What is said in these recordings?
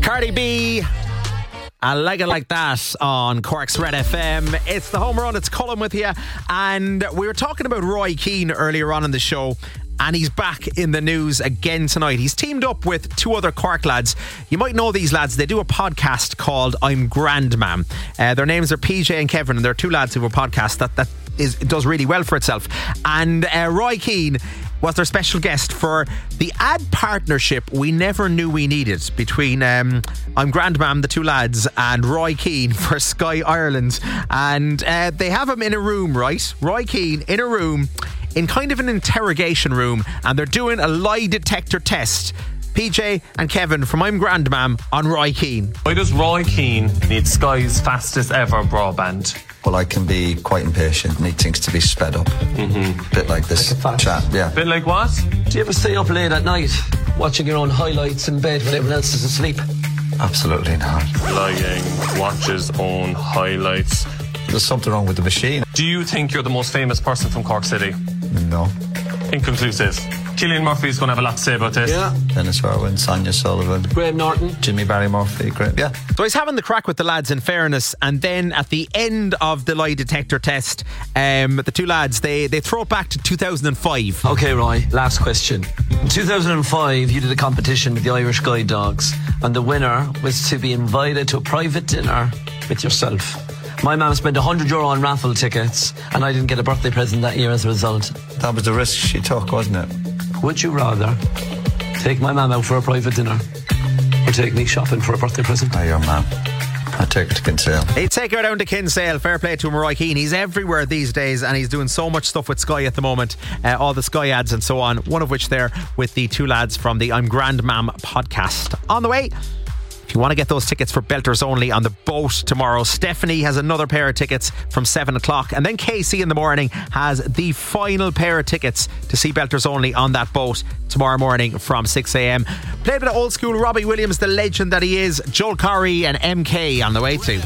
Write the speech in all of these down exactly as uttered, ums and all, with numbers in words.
Cardi B, I like it like that on Cork's Red F M. It's the home run. It's Colin with you. And we were talking about Roy Keane earlier on in the show. And he's back in the news again tonight. He's teamed up with two other Cork lads. You might know these lads. They do a podcast called I'm Grandmam. Uh, their names are P J and Kevin, and they're two lads who have a podcast that, that is, does really well for itself. And uh, Roy Keane was their special guest for the ad partnership we never knew we needed between um, I'm Grandmam, the two lads, and Roy Keane for Sky Ireland. And uh, they have him in a room, right? Roy Keane in a room, in kind of an interrogation room, and they're doing a lie detector test. P J and Kevin from I'm Grandmam on Roy Keane. Why does Roy Keane need Sky's fastest ever broadband? Well, I can be quite impatient, need things to be sped up. Mm-hmm. Bit like this like chat, yeah. Bit like what? Do you ever stay up late at night watching your own highlights in bed when everyone else is asleep? Absolutely not. Lying, watches own highlights. There's something wrong with the machine. Do you think you're the most famous person from Cork City? No. Inconclusive. Cillian Murphy's going to have a lot to say about this. Yeah. Dennis Irwin, Sonia Sullivan, Graham Norton, Jimmy Barry Murphy, great, yeah. So he's having the crack with the lads, in fairness, and then at the end of the lie detector test, um, the two lads, they, they throw it back to two thousand five. Okay, Roy, last question. In two thousand five, you did a competition with the Irish Guide Dogs, and the winner was to be invited to a private dinner with yourself. My mum spent one hundred euro on raffle tickets, and I didn't get a birthday present that year as a result. That was the risk she took, wasn't it? Would you rather take my mum out for a private dinner or take me shopping for a birthday present? Oh, your mum. I'd take her to Kinsale. He'd take her down to Kinsale. Fair play to him, Roy Keane. He's everywhere these days, and he's doing so much stuff with Sky at the moment. Uh, all the Sky ads and so on. One of which there with the two lads from the I'm Grandmam podcast. On the way, if you want to get those tickets for Belters Only on the boat tomorrow, Stephanie has another pair of tickets from seven o'clock, and then Casey in the morning has the final pair of tickets to see Belters Only on that boat tomorrow morning from six a.m. Played a bit of old school Robbie Williams, the legend that he is. Joel Corry and M K on the way too.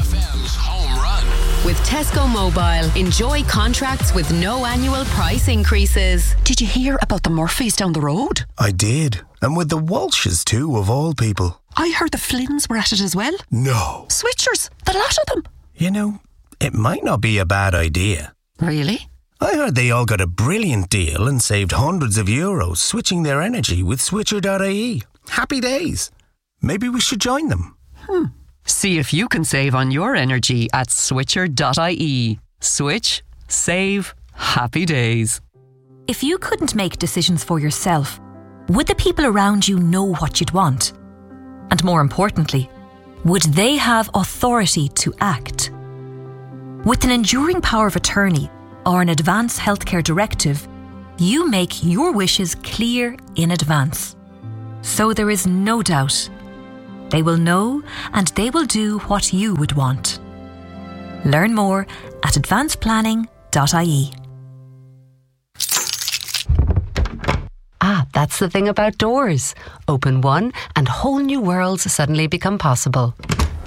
With Tesco Mobile, enjoy contracts with no annual price increases. Did you hear about the Murphys down the road? I did. And with the Walshes too, of all people. I heard the Flynns were at it as well. No. Switchers, the lot of them. You know, it might not be a bad idea. Really? I heard they all got a brilliant deal and saved hundreds of euros switching their energy with switcher dot I E. Happy days. Maybe we should join them. Hmm. See if you can save on your energy at switcher dot I E. Switch, save, happy days. If you couldn't make decisions for yourself, would the people around you know what you'd want? And more importantly, would they have authority to act? With an enduring power of attorney or an advance healthcare directive, you make your wishes clear in advance. So there is no doubt. They will know and they will do what you would want. Learn more at advance planning dot I E. Ah, that's the thing about doors. Open one and whole new worlds suddenly become possible.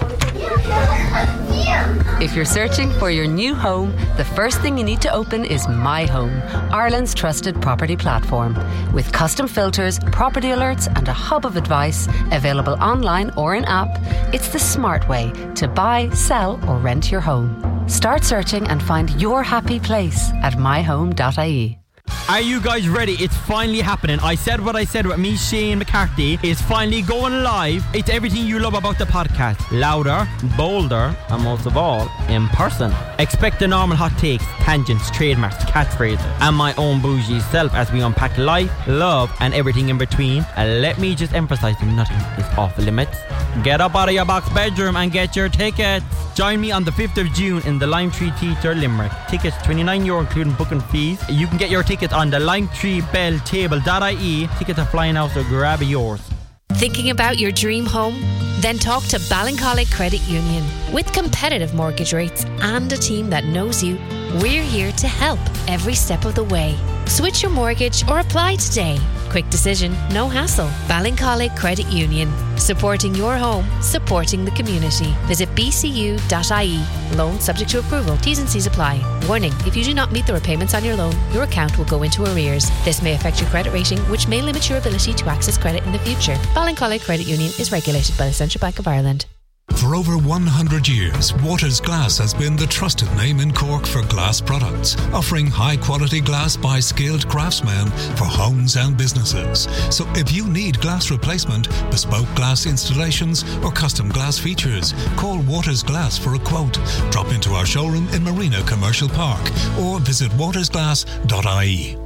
If you're searching for your new home, the first thing you need to open is My Home, Ireland's trusted property platform. With custom filters, property alerts and a hub of advice available online or in app, it's the smart way to buy, sell or rent your home. Start searching and find your happy place at my home dot I E. Are you guys ready? It's finally happening. I said what I said about me, Shane McCarthy. It's finally going live. It's everything you love about the podcast. Louder, bolder, and most of all, in person. Expect the normal hot takes, tangents, trademarks, catchphrases, and my own bougie self as we unpack life, love, and everything in between. And let me just emphasize that nothing is off limits. Get up out of your box bedroom and get your tickets. Join me on the fifth of June in the Limetree Theatre, Limerick. Tickets twenty-nine euro including booking fees. You can get your tickets on the limetree bell table dot I E. Tickets are flying out, so grab yours. Thinking about your dream home? Then talk to Ballincollig Credit Union. With competitive mortgage rates and a team that knows you, we're here to help every step of the way. Switch your mortgage or apply today. Quick decision, no hassle. Ballincollig Credit Union. Supporting your home, supporting the community. Visit b c u dot i e. Loan subject to approval. T's and C's apply. Warning, if you do not meet the repayments on your loan, your account will go into arrears. This may affect your credit rating, which may limit your ability to access credit in the future. Ballincollig Credit Union is regulated by the Central Bank of Ireland. For over one hundred years, Waters Glass has been the trusted name in Cork for glass products, offering high-quality glass by skilled craftsmen for homes and businesses. So if you need glass replacement, bespoke glass installations or custom glass features, call Waters Glass for a quote. Drop into our showroom in Marina Commercial Park or visit waters glass dot i e.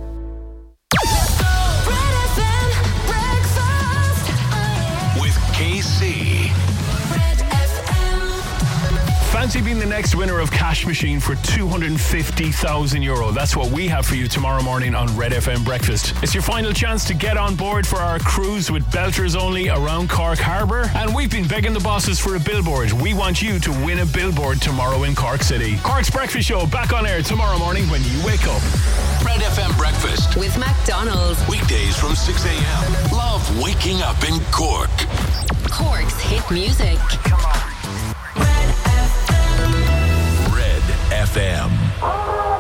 With K C. Fancy being the next winner of Cash Machine for two hundred fifty thousand euro. That's what we have for you tomorrow morning on Red F M Breakfast. It's your final chance to get on board for our cruise with Belters only around Cork Harbour. And we've been begging the bosses for a billboard. We want you to win a billboard tomorrow in Cork City. Cork's Breakfast Show back on air tomorrow morning when you wake up. Red F M Breakfast with McDonald's. Weekdays from six a.m. Love waking up in Cork. Cork's hit music. Come on.